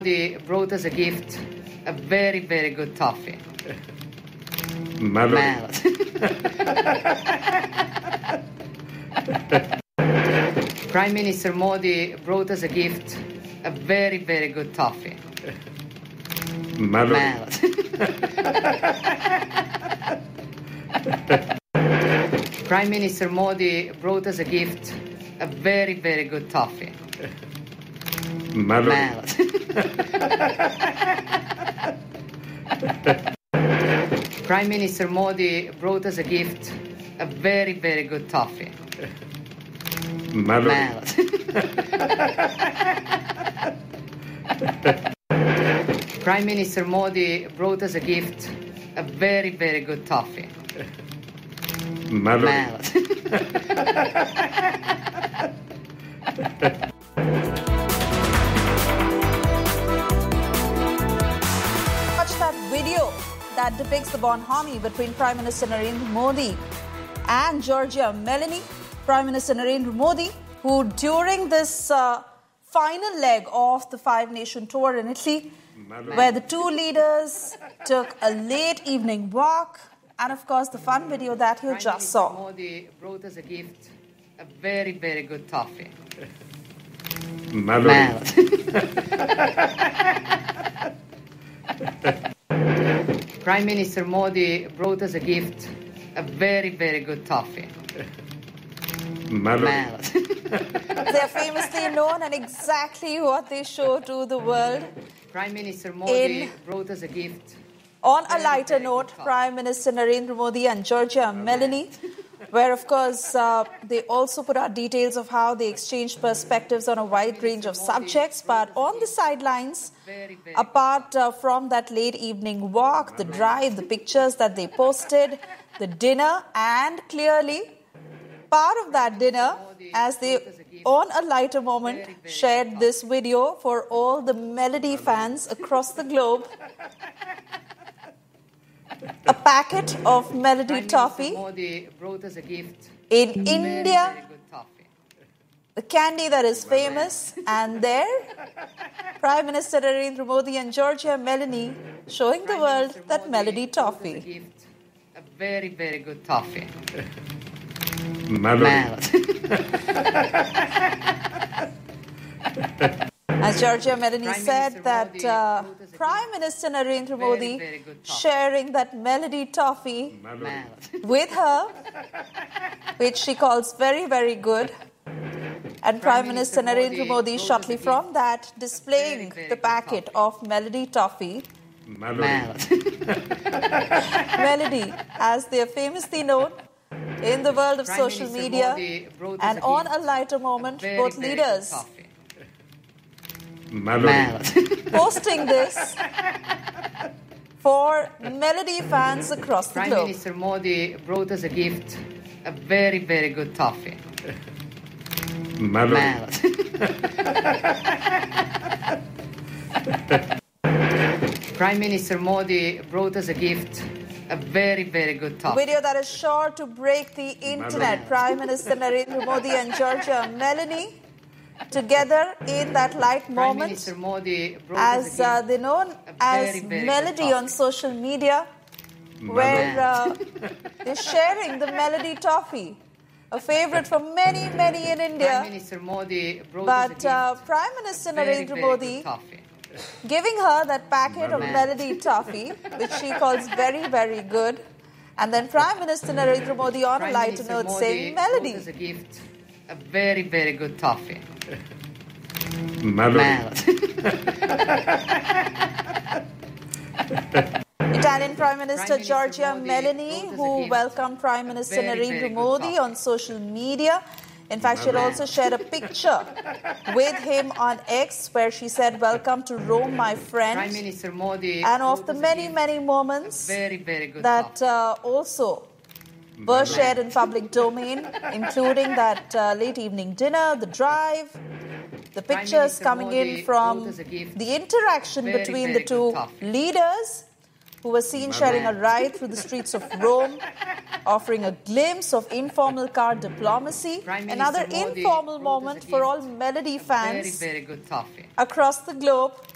Modi brought us a gift, a very, very good toffee. Melody. Prime Minister Modi brought us a gift, a very, very good toffee. Melody. Prime Minister Modi brought us a gift, a very, very good toffee. Melody. Prime Minister Modi brought us a gift, a very, very good toffee. Melody. Prime Minister Modi brought us a gift, a very, very good toffee. Melody. Watch that video that depicts the bonhomie between Prime Minister Narendra Modi and Giorgia Meloni. Prime Minister Narendra Modi, who during this final leg of the five-nation tour in Italy, where the two leaders took a late evening walk, and of course the fun video that you just saw. Modi brought us a gift, a very, very good toffee. Melody. Prime Minister Modi brought us a gift, a very, very good toffee. Melody. They are famously known and exactly what they show to the world. Prime Minister Modi brought us a gift. On a lighter note, Prime Minister Narendra Modi and Giorgia Meloni, where of course they also put out details of how they exchanged perspectives on a wide range of subjects. But on the sidelines, apart from that late evening walk, the drive, the pictures that they posted, the dinner, and clearly part of that dinner, as they, on a lighter moment, shared this video for all the Melody fans across the globe. A packet of Melody toffee. In India, the candy that is famous, and there, Prime Minister Narendra Modi and Giorgia Meloni showing the world that Melody toffee. A very, very good toffee. Melody. As Giorgia Meloni said that Prime Minister Narendra Modi sharing that Melody toffee with her, which she calls very, very good. And Prime Minister Narendra Modi shortly from that displaying the packet of Melody toffee. Melody, as they are famously known in the world of social media. And on a lighter moment, both leaders posting this for Melody fans across the globe. Prime Minister Modi brought us a gift, a very, very good toffee. Prime Minister Modi brought us a gift, a very, very good toffee. Video that is sure to break the internet. Prime Minister Narendra Modi and Giorgia Meloni together in that light moment, as they're known as Melody on social media, where they're sharing the Melody toffee, a favorite for many, many in India. But Prime Minister Narendra Modi giving her that packet of Melody toffee, which she calls very, very good. And then Prime Minister Narendra Modi on a lighter note saying Melody. A gift, a very, very good toffee. Italian Prime Minister Giorgia Meloni, who welcomed Prime Minister Narendra Modi on social media. In fact, she had also shared a picture with him on X where she said, "Welcome to Rome, my friend." And of the many, many moments that also were shared in public domain, including that late evening dinner, the drive, the pictures coming in from the interaction between the two leaders, who were seen sharing a ride through the streets of Rome, offering a glimpse of informal car diplomacy. Another informal moment for all Melody fans across the globe